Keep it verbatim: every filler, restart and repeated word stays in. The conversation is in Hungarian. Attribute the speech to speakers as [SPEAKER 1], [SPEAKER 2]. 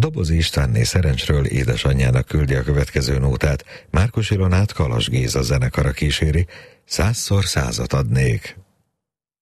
[SPEAKER 1] Dobozi Istvánné Szerencsről édesanyjának küldi a következő nótát. Márkus Ilonát Kalas Géza zenekara kíséri. Százszor százat adnék.